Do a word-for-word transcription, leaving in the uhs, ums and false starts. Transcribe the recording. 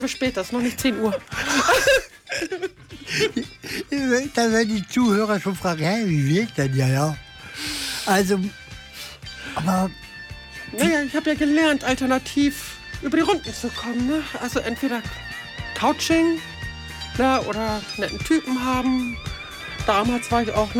Bis später, ist noch nicht zehn Uhr. Da werden die Zuhörer schon fragen, hä, wie wirkt denn ja, ja? Also, aber... Naja, ich habe ja gelernt, alternativ über die Runden zu kommen. Ne? Also entweder Couching, ne, oder einen netten Typen haben. Damals war ich auch noch